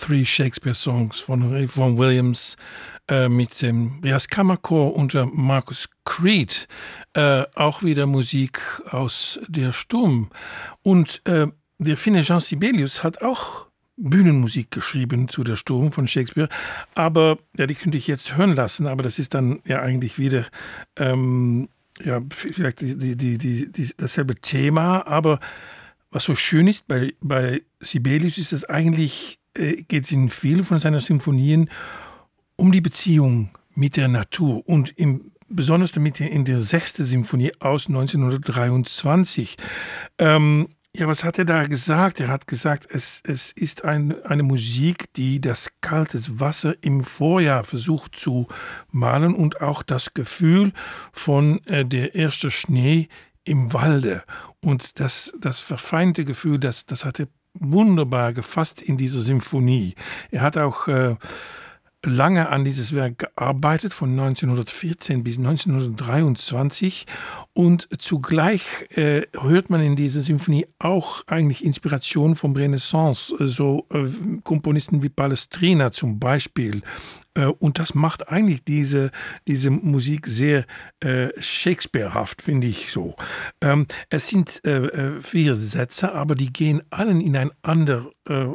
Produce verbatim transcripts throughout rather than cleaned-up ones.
Three Shakespeare Songs von Vaughan Williams äh, mit dem Rias Kammerchor unter Marcus Creed. Äh, auch wieder Musik aus der Sturm. Und äh, der Finne Jean Sibelius hat auch Bühnenmusik geschrieben zu der Sturm von Shakespeare, aber ja, die könnte ich jetzt hören lassen, aber das ist dann ja eigentlich wieder ähm, ja, vielleicht die, die, die, die, die, dasselbe Thema, aber was so schön ist bei, bei Sibelius ist, dass eigentlich äh, geht es in vielen von seinen Symphonien um die Beziehung mit der Natur und im besonders damit in der sechsten Symphonie aus neunzehnhundertdreiundzwanzig. Ähm, Ja, was hat er da gesagt? Er hat gesagt, es, es ist ein, eine Musik, die das kalte Wasser im Vorjahr versucht zu malen und auch das Gefühl von äh, der erste Schnee im Walde. Und das, das verfeinte Gefühl, das, das hat er wunderbar gefasst in dieser Symphonie. Er hat auch äh, lange an dieses Werk gearbeitet, von neunzehnhundertvierzehn bis neunzehnhundertdreiundzwanzig, und zugleich äh, hört man in dieser Symphonie auch eigentlich Inspiration vom Renaissance, so äh, Komponisten wie Palestrina zum Beispiel. Äh, und das macht eigentlich diese, diese Musik sehr äh, Shakespearehaft, finde ich so. Ähm, es sind äh, vier Sätze, aber die gehen allen in ein anderes äh,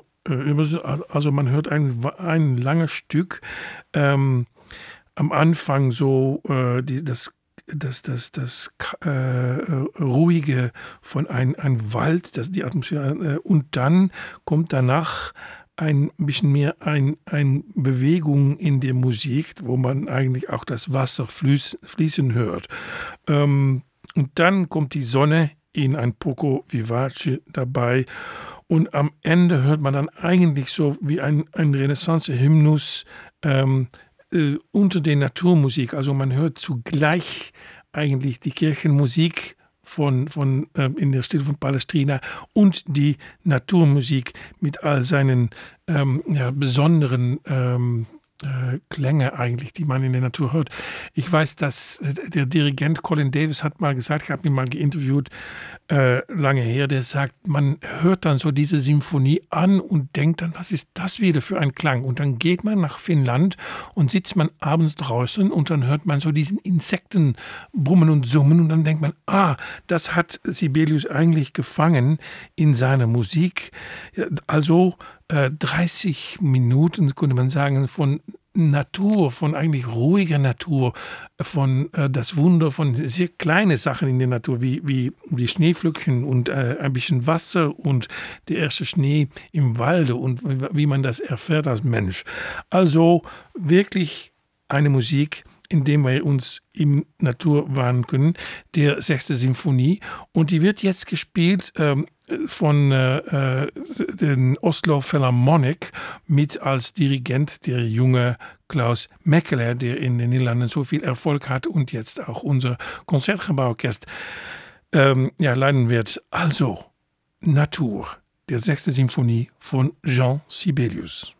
Also man hört ein, ein langes Stück, ähm, am Anfang so äh, die, das, das, das, das äh, Ruhige von einem ein Wald, das, die Atmosphäre, äh, und dann kommt danach ein bisschen mehr eine ein Bewegung in der Musik, wo man eigentlich auch das Wasser fließ, fließen hört. Ähm, und dann kommt die Sonne in ein Poco Vivace dabei. Und am Ende hört man dann eigentlich so wie ein, ein Renaissance-Hymnus ähm, äh, unter der Naturmusik. Also man hört zugleich eigentlich die Kirchenmusik von, von, ähm, in der Stille von Palestrina und die Naturmusik mit all seinen ähm, ja, besonderen ähm, äh, Klänge eigentlich, die man in der Natur hört. Ich weiß, dass der Dirigent Colin Davis hat mal gesagt, ich habe ihn mal geinterviewt, äh, lange her, der sagt, man hört dann so diese Symphonie an und denkt dann, was ist das wieder für ein Klang? Und dann geht man nach Finnland und sitzt man abends draußen und dann hört man so diesen Insekten brummen und summen und dann denkt man, ah, das hat Sibelius eigentlich gefangen in seiner Musik. Also äh, dreißig Minuten, könnte man sagen, von Natur, von eigentlich ruhiger Natur, von äh, das Wunder von sehr kleinen Sachen in der Natur, wie, wie die Schneeflöckchen und äh, ein bisschen Wasser und der erste Schnee im Walde und wie man das erfährt als Mensch. Also wirklich eine Musik, in der wir uns in Natur wahren können, der sechste Symphonie. Und die wird jetzt gespielt ähm, von äh, den Oslo Philharmonic mit als Dirigent der junge Klaus Mekkeler, der in den Niederlanden so viel Erfolg hat und jetzt auch unser Konzertgebouworchester ähm, ja, leiten wird. Also Natur, der sechste Symphonie von Jean Sibelius.